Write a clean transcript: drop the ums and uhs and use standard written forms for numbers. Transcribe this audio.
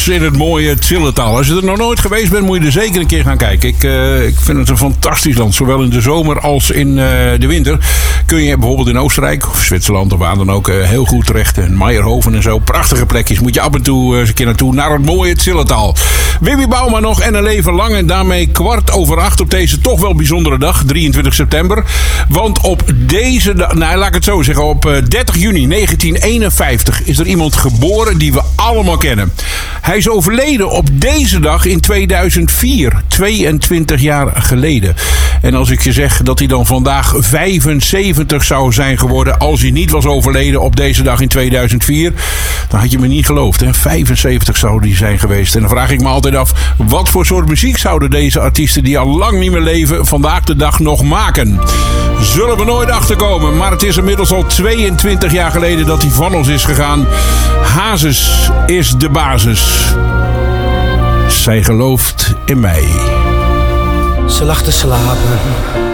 Os in het mooie Zillertal. Als je er nog nooit geweest bent, moet je er zeker een keer gaan kijken. Ik vind het een fantastisch land. Zowel in de zomer als in de winter. Kun je bijvoorbeeld in Oostenrijk of Zwitserland of waar dan ook heel goed terecht. En Meijerhoven en zo. Prachtige plekjes. Moet je af en toe eens een keer naartoe. Naar het mooie Zillertal. Wimmy Bouma nog en een leven lang. En daarmee 7:15 op deze toch wel bijzondere dag. 23 september. Want op deze dag, nou laat ik het zo zeggen. Op 30 juni 1951 is er iemand geboren die we allemaal kennen. Hij is overleden op deze dag in 2004. 22 jaar geleden. En als ik je zeg dat hij dan vandaag 75 zou zijn geworden als hij niet was overleden op deze dag in 2004, dan had je me niet geloofd. Hè? 75 zou hij zijn geweest. En dan vraag ik me altijd af, wat voor soort muziek zouden deze artiesten die al lang niet meer leven vandaag de dag nog maken? Zullen we nooit achterkomen, maar het is inmiddels al 22 jaar geleden dat hij van ons is gegaan. Hazes is de basis. Zij gelooft in mij. Ze lag te slapen